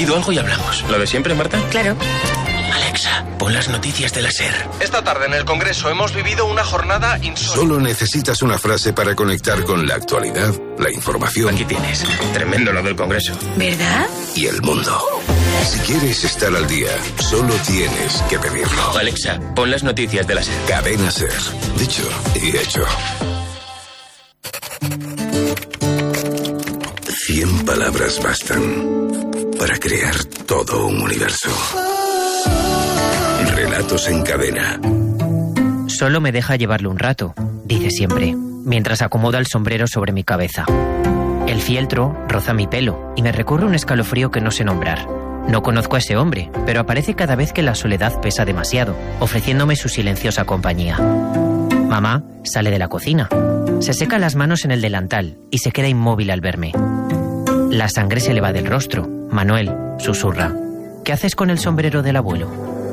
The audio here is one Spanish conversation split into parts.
Pido algo y hablamos. ¿Lo de siempre, Marta? Claro. Alexa, pon las noticias de la SER. Esta tarde en el Congreso hemos vivido una jornada insólita. Solo necesitas una frase para conectar con la actualidad, la información. Aquí tienes. Tremendo lo del Congreso. ¿Verdad? Y el mundo. Si quieres estar al día, solo tienes que pedirlo. Alexa, pon las noticias de la SER. Cadena SER. Dicho y hecho. 100 palabras bastan para crear todo un universo. Relatos en cadena. Solo me deja llevarlo un rato, dice siempre, mientras acomoda el sombrero sobre mi cabeza. El fieltro roza mi pelo y me recorre un escalofrío que no sé nombrar. No conozco a ese hombre, pero aparece cada vez que la soledad pesa demasiado, ofreciéndome su silenciosa compañía. Mamá sale de la cocina. Se seca las manos en el delantal y se queda inmóvil al verme. La sangre se le va del rostro. Manuel susurra: ¿qué haces con el sombrero del abuelo?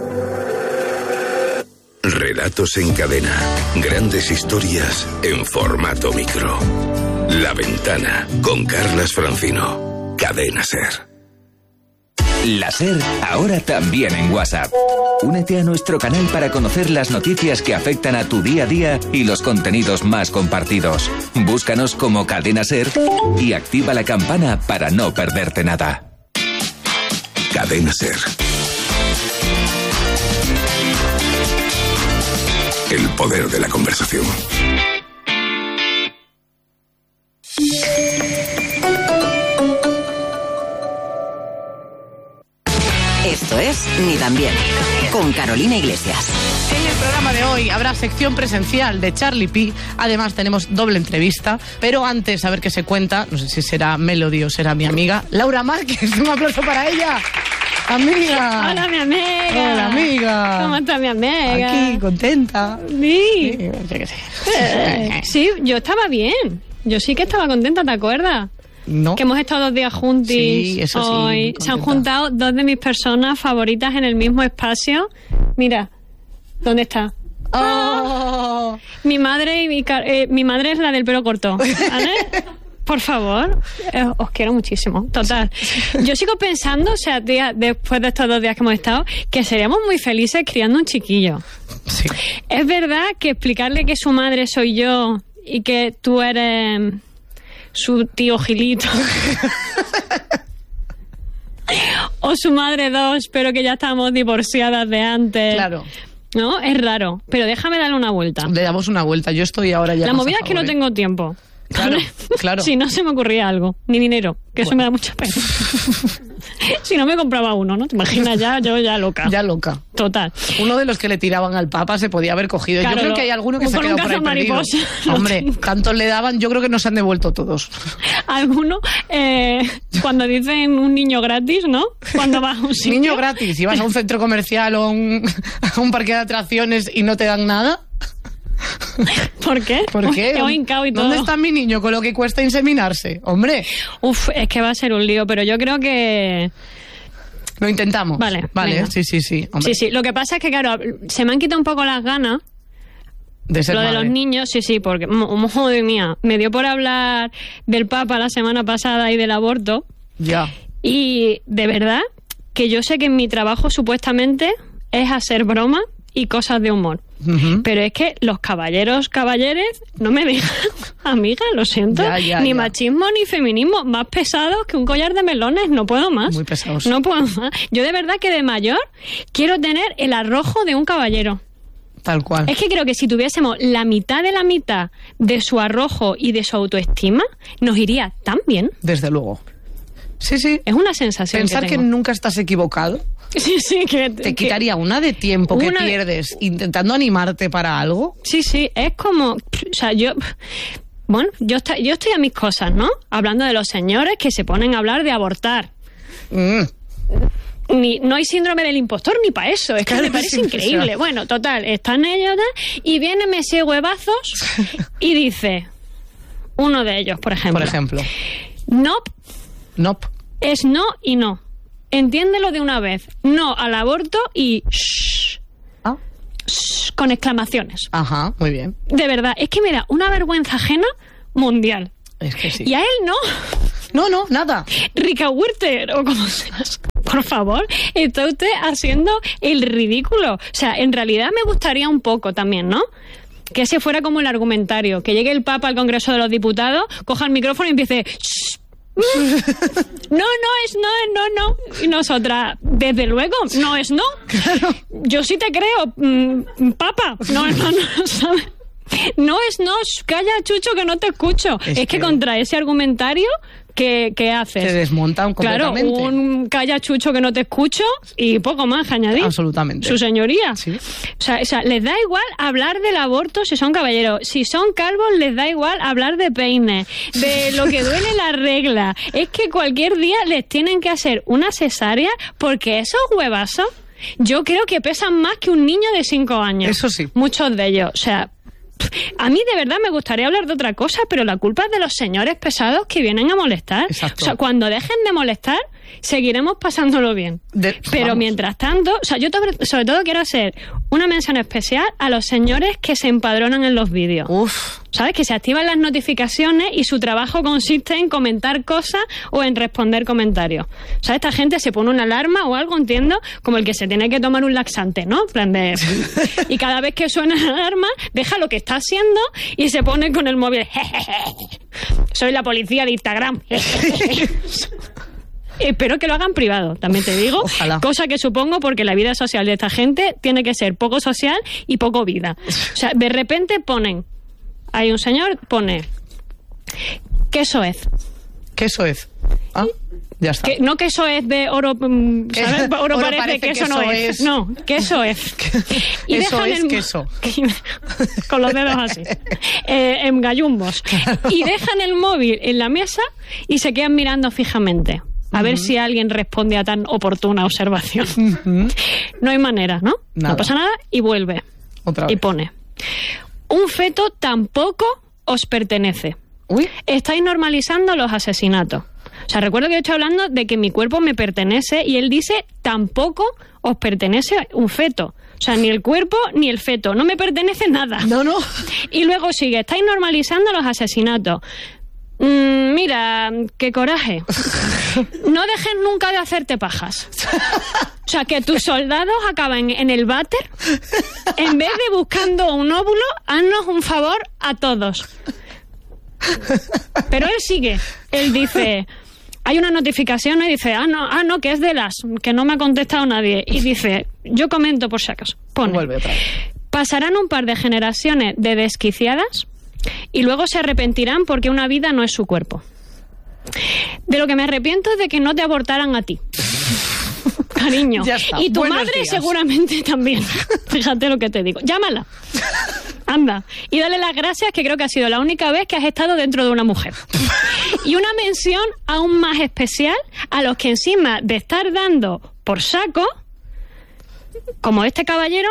Relatos en cadena. Grandes historias en formato micro. La Ventana, con Carlas Francino. Cadena SER. La SER, ahora también en WhatsApp. Únete a nuestro canal para conocer las noticias que afectan a tu día a día y los contenidos más compartidos. Búscanos como Cadena SER y activa la campana para no perderte nada. Cadena SER. El poder de la conversación. Esto es Ni tan bien, con Carolina Iglesias. En el programa de hoy habrá sección presencial de Charlie P. Además tenemos doble entrevista, pero antes a ver qué se cuenta, no sé si será Melody o será mi amiga Laura Márquez. Un aplauso para ella. Amiga. Hola, mi amiga. Hola, amiga. ¿Cómo está mi amiga? Aquí, contenta. Sí. Sí. Sí, yo estaba bien. Yo sí que estaba contenta, ¿te acuerdas? No. Que hemos estado 2 días juntos. Sí, eso sí, hoy. contenta. Se han juntado 2 de mis personas favoritas en el mismo espacio. Mira, ¿dónde está? Oh. Mi madre y mi madre es la del pelo corto, ¿vale? Por favor, os quiero muchísimo. Total. Yo sigo pensando, o sea, tía, después de estos 2 días que hemos estado, que seríamos muy felices criando un chiquillo. Sí. Es verdad que explicarle que su madre soy yo y que tú eres su tío Gilito o su madre 2, pero que ya estamos divorciadas de antes. Claro. No, es raro, pero déjame darle una vuelta. Le damos una vuelta. Yo estoy ahora ya. La más movida a es que no favor, tengo tiempo. Claro, claro. Si no se me ocurría algo, ni dinero, que eso me da mucha pena. Si no me compraba uno, ¿no? Te imaginas yo ya loca. Ya loca. Total. Uno de los que le tiraban al Papa se podía haber cogido. Claro, yo creo que hay alguno que se ha con quedado un por ahí perdido. cazamariposa. Hombre, tantos le daban, yo creo que no se han devuelto todos. Alguno, cuando dicen un niño gratis, ¿no? Cuando vas a un sitio. Niño gratis, si vas a un centro comercial o a un parque de atracciones y no te dan nada. ¿Por qué? ¿Por qué? He hincado y todo. ¿Dónde está mi niño con lo que cuesta inseminarse? Hombre. Uf, es que va a ser un lío, pero yo creo que... Lo intentamos. Vale, Vale, venga. sí. Hombre. Sí. Lo que pasa es que, claro, se me han quitado un poco las ganas. De ser Lo de madre. los niños, sí, porque, joder mía, me dio por hablar del Papa la semana pasada y del aborto. Ya. Y de verdad que yo sé que en mi trabajo supuestamente es hacer bromas y cosas de humor. Uh-huh. Pero es que los caballeres no me dejan, amiga, lo siento. Ni machismo ni feminismo, más pesados que un collar de melones, no puedo más. Muy pesados. No puedo más. Yo de verdad que de mayor quiero tener el arrojo de un caballero. Tal cual. Es que creo que si tuviésemos la mitad de su arrojo y de su autoestima, nos iría tan bien. Desde luego. Sí. Es una sensación. Pensar que nunca estás equivocado. Sí, que te quitaría una de tiempo que pierdes intentando animarte para algo. Sí, es como, o sea, yo estoy a mis cosas, ¿no? Hablando de los señores que se ponen a hablar de abortar. No hay síndrome del impostor ni para eso, es que me parece increíble. Bueno, total, están ellos y viene Messi Huevazos y dice, uno de ellos, por ejemplo. Nope. Es no y no. Entiéndelo de una vez. No al aborto y shh, con exclamaciones. Ajá, muy bien. De verdad, es que me da una vergüenza ajena mundial. Es que sí. Y a él no. No, nada. Rica Werther o como seas. por favor, está usted haciendo el ridículo. O sea, en realidad me gustaría un poco también, ¿no? Que ese fuera como el argumentario, que llegue el Papa al Congreso de los Diputados, coja el micrófono y empiece... No. Y nosotras, desde luego, no es no. Claro. Yo sí te creo, Papa. No, ¿sabes? No es no, calla, Chucho, que no te escucho. Es que contra ese argumentario, ¿qué haces? Te desmontan completamente. Claro, un calla, Chucho, que no te escucho y poco más que añadir. Absolutamente. Su señoría. Sí. O sea, les da igual hablar del aborto si son caballeros. Si son calvos, les da igual hablar de peine, de lo que duele la regla. Es que cualquier día les tienen que hacer una cesárea porque esos huevazos yo creo que pesan más que un niño de 5 años. Eso sí. Muchos de ellos. O sea, a mí de verdad me gustaría hablar de otra cosa, pero la culpa es de los señores pesados que vienen a molestar. Exacto. O sea, cuando dejen de molestar, seguiremos pasándolo bien. Pero vamos. mientras tanto, o sea, yo sobre todo quiero hacer una mención especial a los señores que se empadronan en los vídeos. Uf. ¿Sabes? Que se activan las notificaciones y su trabajo consiste en comentar cosas o en responder comentarios. O sea, esta gente se pone una alarma o algo, entiendo, como el que se tiene que tomar un laxante, ¿no? En plan de... Y cada vez que suena la alarma, deja lo que está haciendo y se pone con el móvil. Soy la policía de Instagram. Espero que lo hagan privado, también te digo. Ojalá. Cosa que supongo porque la vida social de esta gente tiene que ser poco social y poco vida. O sea, de repente hay un señor, pone queso es. Queso es. Ah, ya está. No queso es de oro, ¿sabes? Oro parece, queso no es. No, queso es. Y eso dejan es queso. Con los dedos así. En gallumbos. Claro. Y dejan el móvil en la mesa y se quedan mirando fijamente. A ver si alguien responde a tan oportuna observación. No hay manera, ¿no? Nada. No pasa nada y vuelve. Otra vez. Y pone: un feto tampoco os pertenece. Uy. Estáis normalizando los asesinatos. O sea, recuerdo que yo estoy hablando de que mi cuerpo me pertenece y él dice tampoco os pertenece un feto. O sea, ni el cuerpo ni el feto. No me pertenece nada. No. Y luego sigue: estáis normalizando los asesinatos. Mira, qué coraje. No dejes nunca de hacerte pajas. O sea, que tus soldados acaben en el váter. En vez de buscando un óvulo, haznos un favor a todos. Pero él sigue. Él dice... Hay una notificación y dice, no, que es de que no me ha contestado nadie. Y dice, yo comento por si acaso. Pone, vuelve otra vez. Pasarán un par de generaciones de desquiciadas y luego se arrepentirán porque una vida no es su cuerpo. De lo que me arrepiento es de que no te abortaran a ti. Cariño. Ya está. Y tu Buenos madre días. Seguramente también. Fíjate lo que te digo. Llámala. Anda. Y dale las gracias, que creo que ha sido la única vez que has estado dentro de una mujer. Y una mención aún más especial a los que encima de estar dando por saco, como este caballero,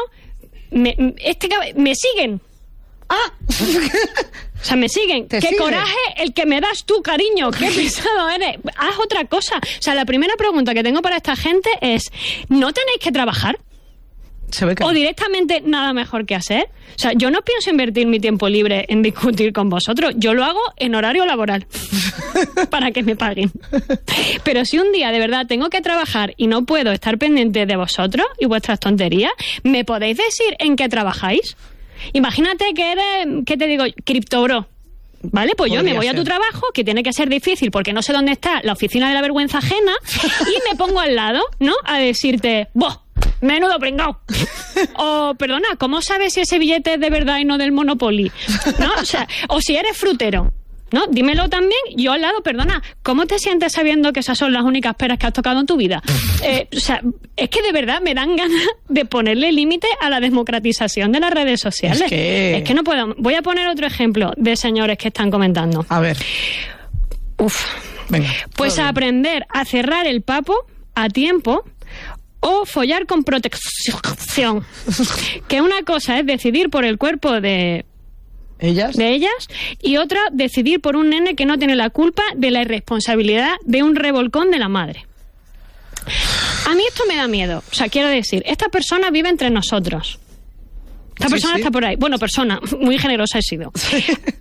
me siguen. Ah. O sea, me siguen. ¡Qué coraje el que me das tú, cariño! ¡Qué pesado eres! Haz otra cosa. O sea, la primera pregunta que tengo para esta gente es, ¿no tenéis que trabajar? Se ve que ¿O directamente nada mejor que hacer? O sea, yo no pienso invertir mi tiempo libre en discutir con vosotros. Yo lo hago en horario laboral. Para que me paguen. Pero si un día de verdad tengo que trabajar y no puedo estar pendiente de vosotros y vuestras tonterías, ¿me podéis decir en qué trabajáis? Imagínate que eres, ¿qué te digo? Criptobro. ¿Vale? Pues yo me voy a tu trabajo, que tiene que ser difícil porque no sé dónde está la oficina de la vergüenza ajena, y me pongo al lado, ¿no? A decirte, ¡boh! Menudo pringao. O, perdona, ¿cómo sabes si ese billete es de verdad y no del Monopoly? ¿No? O sea, o si eres frutero, ¿no? Dímelo también. Yo al lado, perdona, ¿cómo te sientes sabiendo que esas son las únicas peras que has tocado en tu vida? O sea, es que de verdad me dan ganas de ponerle límite a la democratización de las redes sociales. Es que no puedo. Voy a poner otro ejemplo de señores que están comentando. A ver. Uf. Venga. Pues a aprender a cerrar el papo a tiempo o follar con protección. Que una cosa es decidir por el cuerpo de ellas y otra decidir por un nene que no tiene la culpa de la irresponsabilidad de un revolcón de la madre. A mí esto me da miedo. O sea, quiero decir, esta persona vive entre nosotros. Esta persona está por ahí. Bueno, persona, muy generosa he sido.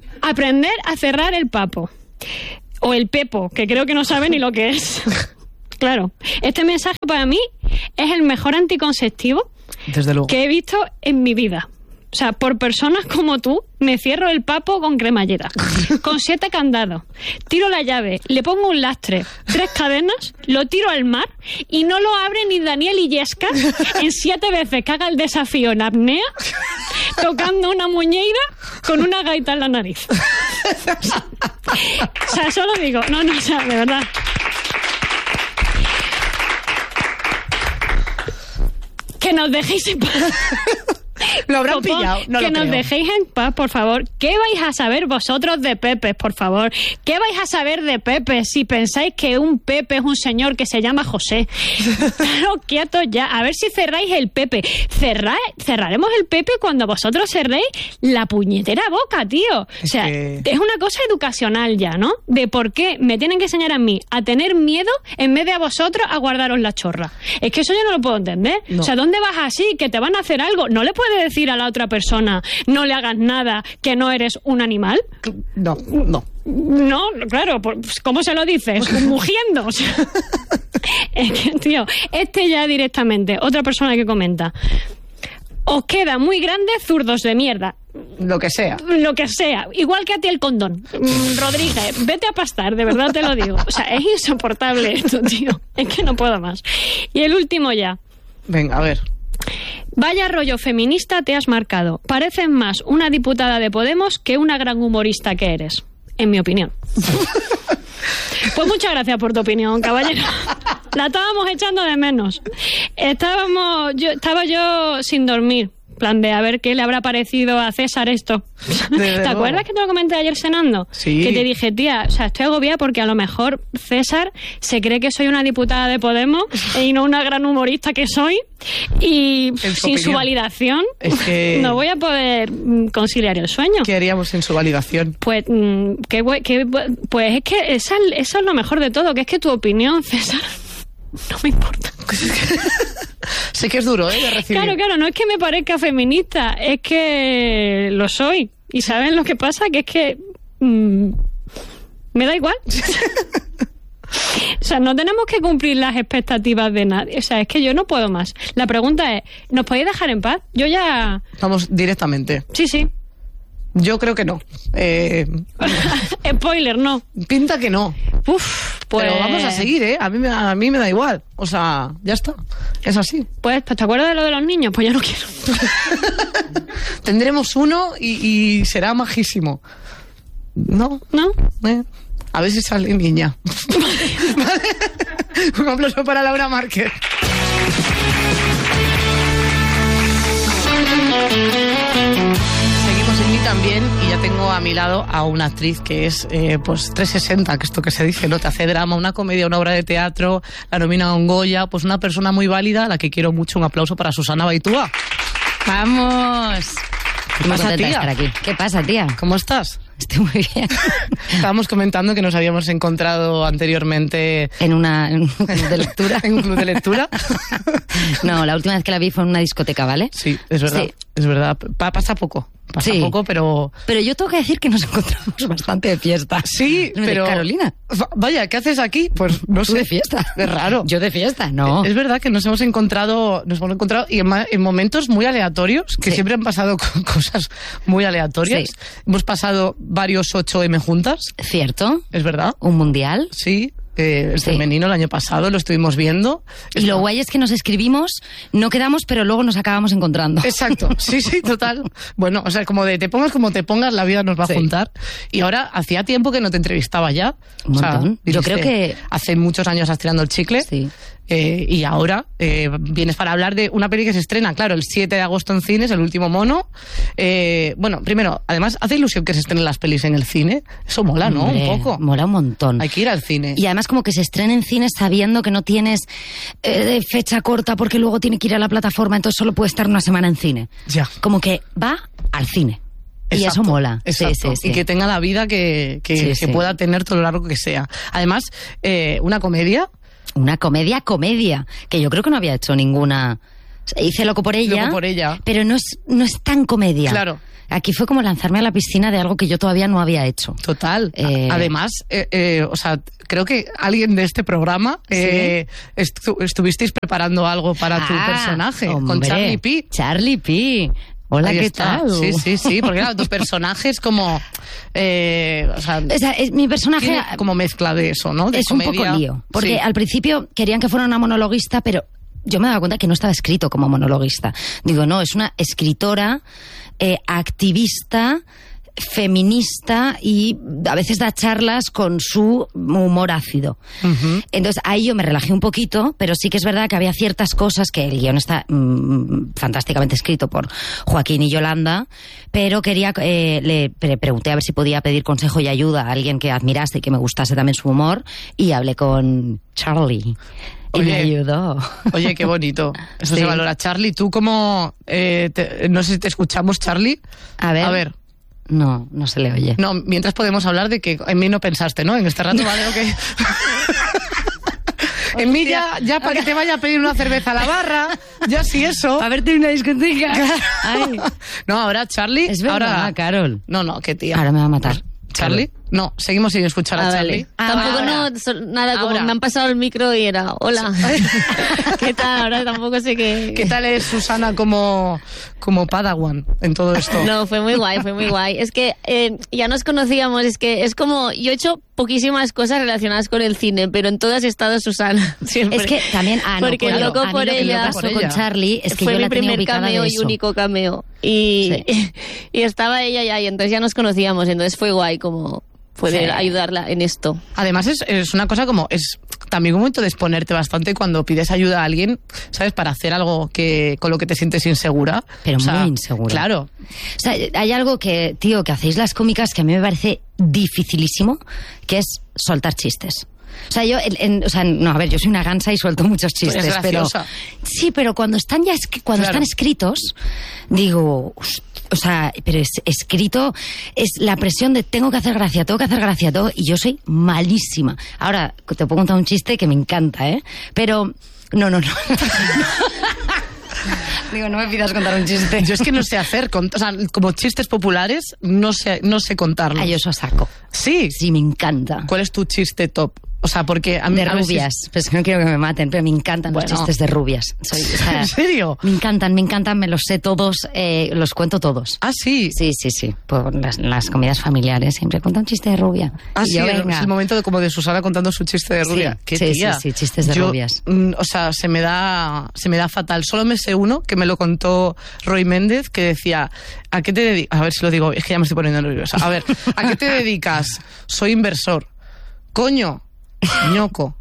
Aprender a cerrar el papo. O el pepo, que creo que no sabe ni lo que es. Claro. Este mensaje para mí es el mejor anticonceptivo Desde luego. que he visto en mi vida. O sea, por personas como tú, me cierro el papo con cremallera, con 7 candados, tiro la llave, le pongo un lastre, 3 cadenas, lo tiro al mar y no lo abre ni Daniel Illescas en 7 veces que haga el desafío en apnea, tocando una muñeira con una gaita en la nariz. O sea, solo digo, no, o sea, de verdad. Que nos dejéis en paz. Lo habrán Copón, pillado, no que lo nos creo. dejéis en paz, por favor. ¿Qué vais a saber vosotros de Pepe, por favor? ¿Qué vais a saber de Pepe si pensáis que un Pepe es un señor que se llama José? Claro, quietos ya. A ver si cerráis el Pepe. Cerraremos el Pepe cuando vosotros cerréis la puñetera boca, tío. O sea, es una cosa educacional ya, ¿no? De por qué me tienen que enseñar a mí a tener miedo en vez de a vosotros a guardaros la chorra. Es que eso yo no lo puedo entender. No. O sea, ¿dónde vas así? Que te van a hacer algo. ¿No le puedes decir a la otra persona, no le hagas nada, que no eres un animal? No. No, claro, pues, ¿cómo se lo dices? Mugiendo. O sea, es que, tío, ya directamente, otra persona que comenta. Os queda muy grande, zurdos de mierda. Lo que sea. Lo que sea. Igual que a ti el condón. Rodríguez, vete a pastar, de verdad te lo digo. O sea, es insoportable esto, tío. Es que no puedo más. Y el último ya. Venga, a ver. Vaya rollo feminista te has marcado. Pareces más una diputada de Podemos que una gran humorista que eres, en mi opinión. Pues muchas gracias por tu opinión, caballero. La estábamos echando de menos. Estaba yo sin dormir. Plan de a ver qué le habrá parecido a César esto. ¿Te acuerdas que te lo comenté ayer cenando? Sí. Que te dije, tía, o sea, estoy agobiada porque a lo mejor César se cree que soy una diputada de Podemos y no una gran humorista que soy. Y sin su validación no voy a poder conciliar el sueño. ¿Qué haríamos sin su validación? Pues, pues es que eso es lo mejor de todo, que es que tu opinión, César, no me importa. Sé que es duro, de recibir. Claro, no es que me parezca feminista, es que lo soy. ¿Y saben lo que pasa? Que es que me da igual. O sea, no tenemos que cumplir las expectativas de nadie. O sea, es que yo no puedo más. La pregunta es, ¿nos podéis dejar en paz? Yo ya... Vamos directamente. Sí. Yo creo que no. Spoiler, no. Pinta que no. Uf, pues... Pero vamos a seguir, ¿eh? A mí me da igual. O sea, ya está. Es así. Pues, ¿te acuerdas de lo de los niños? Pues yo no quiero. Tendremos uno y será majísimo. ¿No? A ver si sale niña. Un aplauso para Laura Márquez. Seguimos en Mí También y ya tengo a mi lado a una actriz que es pues 360, que esto que se dice, ¿no? Te hace drama, una comedia, una obra de teatro, la nomina a un Goya, pues una persona muy válida, a la que quiero mucho. Un aplauso para Susana Baitúa. ¡Vamos! ¿Qué pasa, tía? Estar aquí. ¿Qué pasa, tía? ¿Cómo estás? Estoy muy bien. Estábamos comentando que nos habíamos encontrado anteriormente en un club de lectura. ¿En un club de lectura? No, la última vez que la vi fue en una discoteca, ¿vale? Sí, es verdad. Sí. Es verdad. Pasa poco. Pasa poco, pero... Pero yo tengo que decir que nos encontramos bastante de fiesta. Sí, pero... Carolina. Vaya, ¿qué haces aquí? Pues no sé. ¿Tú de fiesta? Es raro. ¿Yo de fiesta? No. Es verdad que nos hemos encontrado y en momentos muy aleatorios, que siempre han pasado cosas muy aleatorias. Sí. Hemos pasado varios 8M juntas. ¿Cierto? Es verdad. ¿Un mundial? Sí. El femenino el año pasado lo estuvimos viendo. Y lo guay es que nos escribimos, no quedamos, pero luego nos acabamos encontrando. Exacto, sí, total. Bueno, o sea, como de te pongas como te pongas, la vida nos va a juntar. Y ahora, hacía tiempo que no te entrevistaba ya. Un montón. Yo creo que... Hace muchos años has tirando el chicle. Sí. Y ahora vienes para hablar de una peli que se estrena, claro, el 7 de agosto en cines, El último mono. Bueno, primero, además, hace ilusión que se estrenen las pelis en el cine. Eso mola, ¿no? Hombre, un poco. Mola un montón. Hay que ir al cine. Y además como que se estrena en cines sabiendo que no tienes fecha corta porque luego tiene que ir a la plataforma, entonces solo puede estar una semana en cine. Ya. Como que va al cine. Exacto, y eso mola. Exacto. Sí. Y que tenga la vida que pueda tener todo lo largo que sea. Además, una comedia... Una comedia, que yo creo que no había hecho ninguna Hice Loco por ella, pero no es tan comedia. Claro. Aquí fue como lanzarme a la piscina de algo que yo todavía no había hecho. Total. Además, o sea, creo que alguien de este programa estuvisteis preparando algo para tu personaje, hombre, con Charlie P. Charlie P. Hola, Ahí ¿qué está. tal? Sí, porque claro, tus personajes como... o sea, mi personaje... como mezcla de eso, ¿no? De es comedia. Un poco lío, porque al principio querían que fuera una monologuista, pero yo me daba cuenta que no estaba escrito como monologuista. Digo, no, es una escritora, activista, feminista y a veces da charlas con su humor ácido. Uh-huh. Entonces ahí yo me relajé un poquito, pero sí que es verdad que había ciertas cosas que el guión está fantásticamente escrito por Joaquín y Yolanda, pero le pregunté a ver si podía pedir consejo y ayuda a alguien que admirase y que me gustase también su humor, y hablé con Charlie. Y me ayudó. Oye, qué bonito. Eso se valora. Charlie, tú como... no sé si te escuchamos, Charlie. A ver. No se le oye. No, mientras podemos hablar de que en mí no pensaste, ¿no? En este rato, vale, ok. En mí ya para que te vaya a pedir una cerveza a la barra, ya sí eso. A verte en una discoteca. Ay. No, ahora Charlie... Es verdad, ahora... Carol. No, qué tía. Ahora me va a matar. ¿Charlie? No, seguimos sin escuchar a Charlie. Vale. Tampoco nada, como me han pasado el micro y era, hola. ¿Qué tal? Ahora tampoco sé qué... ¿Qué tal es Susana como Padawan en todo esto? No, fue muy guay. Es que ya nos conocíamos, es que es como, yo he hecho poquísimas cosas relacionadas con el cine, pero en todas he estado Susana, siempre. Es que también, porque claro, Loco por ella, lo que pasó con Charlie es que fue yo mi la tenía primer cameo y único cameo. Y estaba ella ya, y entonces ya nos conocíamos, entonces fue guay como poder ayudarla en esto. Además es una cosa como, es también un momento de exponerte bastante cuando pides ayuda a alguien, ¿sabes? Para hacer algo con lo que te sientes insegura. Pero muy insegura. Claro. O sea, hay algo que hacéis las cómicas que a mí me parece dificilísimo, que es soltar chistes. O sea, yo yo soy una gansa y suelto muchos chistes, pero sí, pero cuando están están escritos, digo, o sea, pero es escrito, es la presión de tengo que hacer gracia todo, y yo soy malísima. Ahora te puedo contar un chiste que me encanta, pero no. Digo, no me pidas contar un chiste. Yo es que no sé hacer, o sea, como chistes populares, no sé contarlos. Yo eso saco. Sí. Sí, me encanta. ¿Cuál es tu chiste top? O sea, porque a mí... De rubias. Pues no quiero que me maten, pero me encantan los chistes de rubias. ¿En serio? Me encantan, me los sé todos, los cuento todos. ¿Ah, sí? Sí. Por las comidas familiares siempre cuento un chiste de rubia. Ah, sí, es el momento de Susana contando su chiste de rubia. Sí, ¿Qué tía? Sí, chistes de rubias. O sea, se me da fatal. Solo me sé uno que me lo contó Roy Méndez, que decía, ¿a qué te dedicas? A ver si lo digo, es que ya me estoy poniendo nerviosa. A ver, ¿a qué te dedicas? Soy inversor. Coño. Ñoco.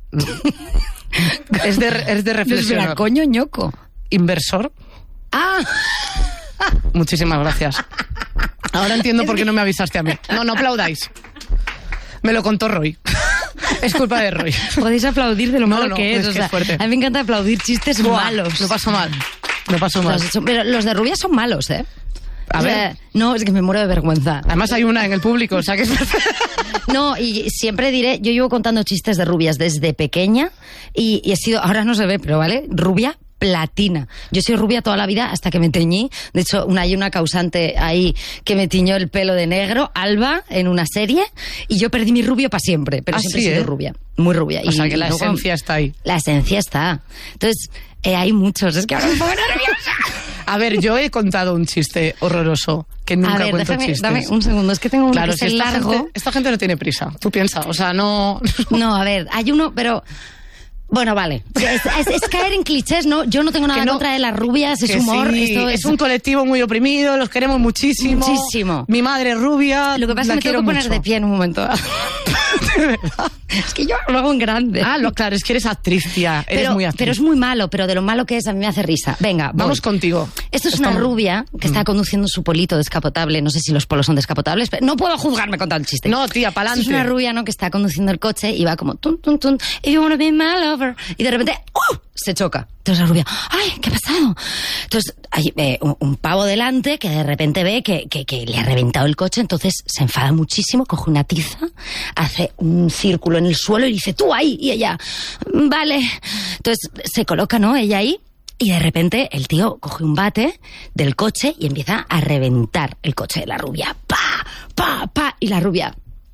Es de reflexionar. Espera, coño, ñoco. ¿Inversor? Ah. Muchísimas gracias. Ahora entiendo por qué no me avisaste a mí. No aplaudáis. Me lo contó Roy. Es culpa de Roy. Podéis aplaudir de lo malo que es. Es fuerte. A mí me encanta aplaudir chistes malos. Lo paso mal. Pero los de rubias son malos, ¿eh? A ver. No, es que me muero de vergüenza. Además hay una en el público, o sea que es... No, y siempre diré, yo llevo contando chistes de rubias desde pequeña y he sido, ahora no se ve, pero vale, rubia platina. Yo soy rubia toda la vida hasta que me teñí. De hecho, hay una causante ahí que me tiñó el pelo de negro, Alba, en una serie, y yo perdí mi rubio para siempre, pero siempre he sido rubia, muy rubia. O sea que la esencia está ahí. La esencia está. Entonces, hay muchos, es que ahora me pongo nerviosa. A ver, yo he contado un chiste horroroso, que nunca cuento chistes. Dame un segundo, es que tengo uno que es largo. Esta gente no tiene prisa, tú piensas, o sea, no... No, a ver, hay uno, pero... Bueno, vale. Es caer en clichés, ¿no? Yo no tengo nada en contra de las rubias, es humor. Sí, esto es un colectivo muy oprimido, los queremos muchísimo. Muchísimo. Mi madre es rubia. Lo que pasa es que me tengo que poner de pie en un momento. ¿De verdad? Es que yo lo hago en grande. Claro, es que eres actriz, tía. Eres muy actriz. Pero es muy malo, pero de lo malo que es a mí me hace risa. Venga, vamos contigo. Esto es una rubia que está conduciendo su polito descapotable. No sé si los polos son descapotables, pero no puedo juzgarme con tal chiste. No, tía, pa'lante. Es una rubia, ¿no? Que está conduciendo el coche y va como tun, tun, tun. If you wanna be my lover. Y de repente se choca. Entonces la rubia, ¡ay, qué ha pasado! Entonces hay un pavo delante que de repente ve que le ha reventado el coche, entonces se enfada muchísimo, coge una tiza, hace un círculo en el suelo y dice, ¡tú ahí! Y ella, vale. Entonces se coloca, ¿no? Ella ahí, Y de repente el tío coge un bate del coche y empieza a reventar el coche de la rubia. ¡Pa! ¡Pa! ¡Pa! Y la rubia...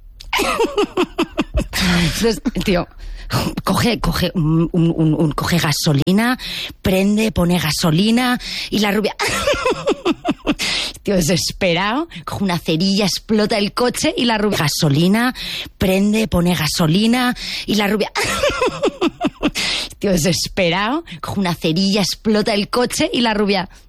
Entonces, el tío coge gasolina, pone gasolina y la rubia... Tío desesperado, coge una cerilla, explota el coche y la rubia... Gasolina, pone gasolina y la rubia... Tío desesperado, coge una cerilla, explota el coche y la rubia...